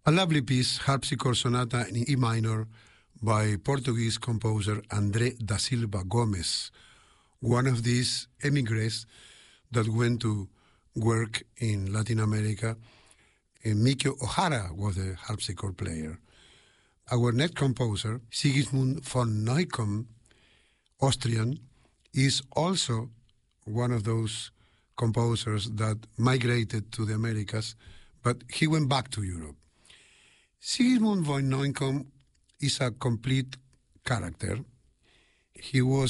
A lovely piece, Harpsichord Sonata in E minor by Portuguese composer André da Silva Gomes, one of these emigres that went to work in Latin America. And Mikio Ohara was the harpsichord player. Our next composer, Sigismund von Neukomm, Austrian, is also one of those composers that migrated to the Americas, but he went back to Europe. Sigismund von Neukomm is a complete character. He was